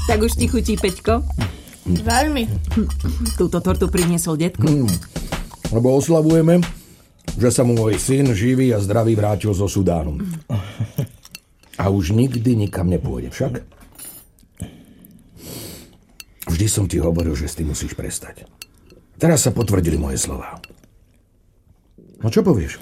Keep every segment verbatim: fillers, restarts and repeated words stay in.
Tak už ti chutí, Peťko? Veľmi. Túto tortu priniesol detko. Mm. Lebo oslavujeme, že sa mu môj syn živý a zdravý vrátil zo Sudánu. A už nikdy nikam nepôjde, však? Vždy som ti hovoril, že s tým musíš prestať. Teraz sa potvrdili moje slová. No čo povieš?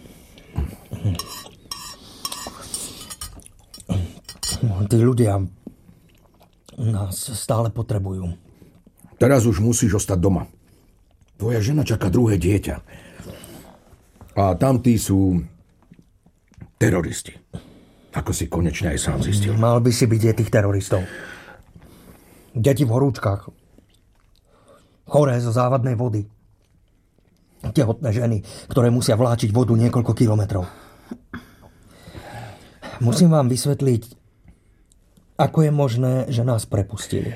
Tí ľudia nás stále potrebujú. Teraz už musíš ostať doma. Tvoja žena čaká druhé dieťa. A tamtí sú teroristi. Ako si konečne aj sám zistil. Mal by si byť tých teroristov. Deti v horúčkach. Choré zo závadnej vody. Tehotné ženy, ktoré musia vláčiť vodu niekoľko kilometrov. Musím vám vysvetliť, ako je možné, že nás prepustili.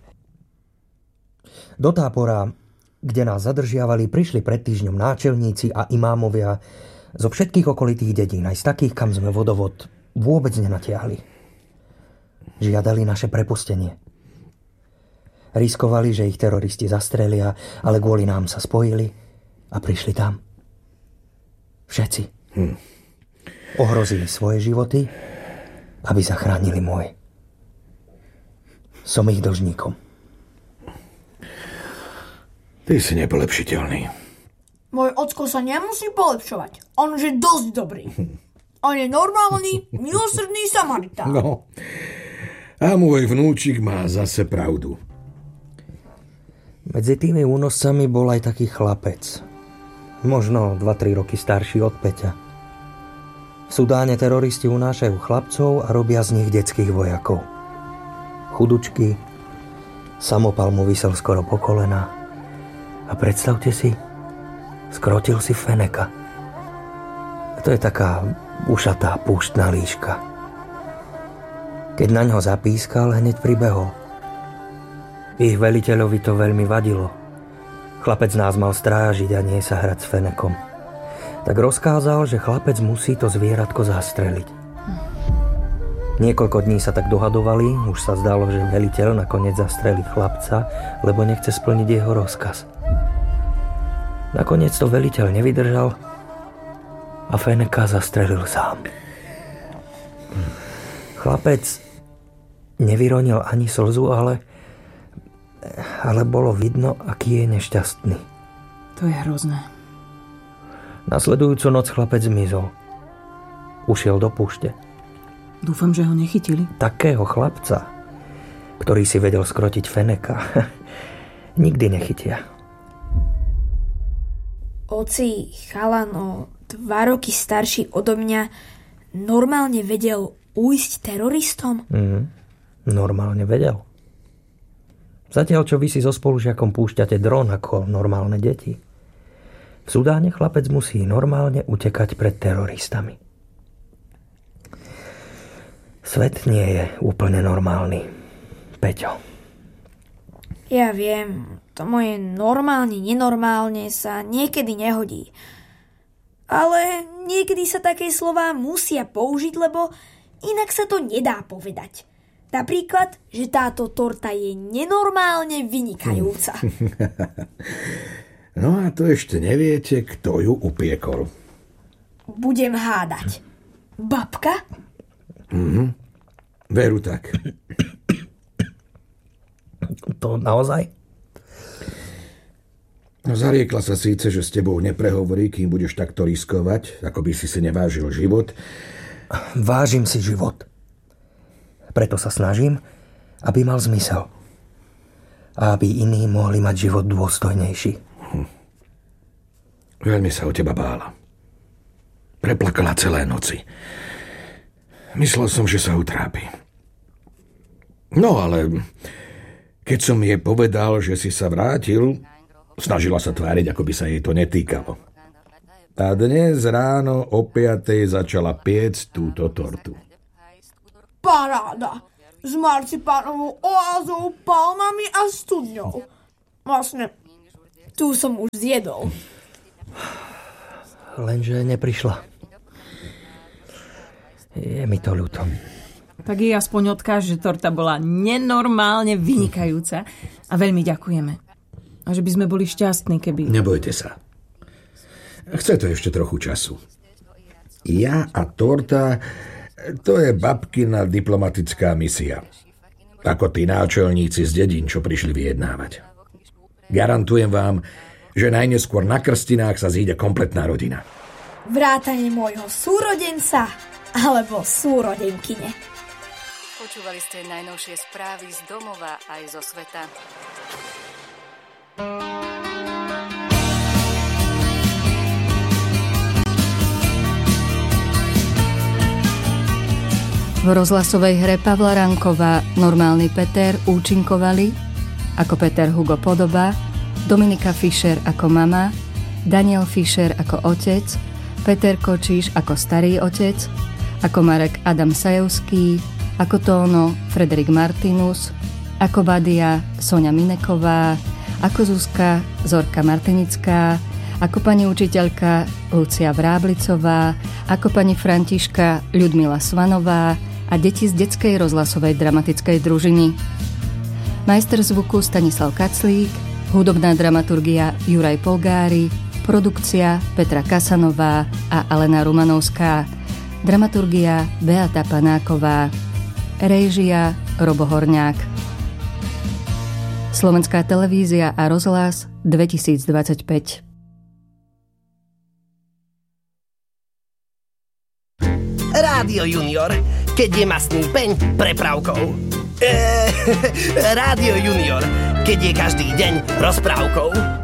Do tábora, kde nás zadržiavali, prišli pred týždňom náčelníci a imámovia zo všetkých okolitých dedín, aj z takých, kam sme vodovod vôbec nenatiahli. Žiadali naše prepustenie. Riskovali, že ich teroristi zastrelia, ale kvôli nám sa spojili a prišli tam. Všetci. Hm. Ohrozili svoje životy, aby zachránili môj. Som ich dlžníkom. Ty si nepolepšiteľný. Môj ocko sa nemusí polepšovať. On už je dosť dobrý. On je normálny, milosrdný Samaritán. No. A môj vnúčik má zase pravdu. Medzi tými únoscami bol aj taký chlapec. Možno dva tri roky starší od Peťa. V Sudáne teroristi unášajú chlapcov a robia z nich detských vojakov. Chudučky, samopal mu visel skoro po kolena. A predstavte si, skrotil si Feneka. A to je taká ušatá púštna líška. Keď na ňo zapískal, hneď pribehol. Ich veliteľovi to veľmi vadilo. Chlapec nás mal strážiť a nie sa hrať s Fenekom. Tak rozkázal, že chlapec musí to zvieratko zastreliť. Niekoľko dní sa tak dohadovali, už sa zdalo, že veliteľ nakoniec zastrelí chlapca, lebo nechce splniť jeho rozkaz. Nakoniec to veliteľ nevydržal a Feneka zastrelil sám. Chlapec nevyronil ani slzu, ale, ale bolo vidno, aký je nešťastný. To je hrozné. Nasledujúcu noc chlapec zmizol. Ušiel do púšte. Dúfam, že ho nechytili. Takého chlapca, ktorý si vedel skrotiť Feneka, nikdy nechytia. Oci, chalan o dva roky starší odo mňa normálne vedel ujsť teroristom? Mm, normálne vedel. Zatiaľ, čo vy si so spolužiakom púšťate dron ako normálne deti. V Sudáne chlapec musí normálne utekať pred teroristami. Svet nie je úplne normálny, Peťo. Ja viem, to moje normálne, nenormálne sa niekedy nehodí. Ale niekedy sa také slová musia použiť, lebo inak sa to nedá povedať. Napríklad, že táto torta je nenormálne vynikajúca. No a to ešte neviete, kto ju upiekol. Budem hádať. Babka? Mhm. Veru tak. To naozaj? No zariekla sa síce, že s tebou neprehovorí, kým budeš takto riskovať, ako by si si nevážil život. Vážim si život. Preto sa snažím, aby mal zmysel. A aby iní mohli mať život dôstojnejší. Hm. Veľmi sa o teba bála. Preplakala celé noci. Myslel som, že sa utrápi. No ale keď som jej povedal, že si sa vrátil, snažila sa tváriť, ako by sa jej to netýkalo. A dnes ráno o piatej začala piecť túto tortu. Paráda! S marcipánovou oázou, palmami a studňou. Vlastne, tu som už zjedol. Lenže neprišla. Je mi to ľúto. Tak jej aspoň odkáž, že torta bola nenormálne vynikajúca a veľmi ďakujeme. A že by sme boli šťastní, keby... Nebojte sa. Chce to ešte trochu času. Ja a torta, to je babkina diplomatická misia. Ako tí náčelníci z dedín, čo prišli vyjednávať. Garantujem vám, že najneskôr na krstinách sa zíde kompletná rodina. Vrátane môjho súrodenca alebo súrodenkyne. Počúvali ste najnovšie správy z domova aj zo sveta. V rozhlasovej hre Pavla Ranková Normálny Peter účinkovali ako Peter Hugo Podoba, Dominika Fischer ako mama, Daniel Fischer ako otec, Peter Kočíš ako starý otec, ako Marek Adam Sajevský, ako Tóno Frederik Martinus, ako Badia Soňa Mineková, ako Zuzka Zorka Martinická, ako pani učiteľka Lucia Vráblicová, ako pani Františka Ľudmila Svanová a deti z detskej rozhlasovej dramatickej družiny. Majster zvuku Stanislav Kaclík, hudobná dramaturgia Juraj Polgári, produkcia Petra Kasanová a Alena Rumanovská, dramaturgia Beata Panáková, réžia Robo Horňák. Slovenská televízia a rozhlas dvetisícdvadsaťpäť. Rádio Junior, keď je mastný peň prepravkou. Eee, Rádio Junior, keď je každý deň rozprávkou.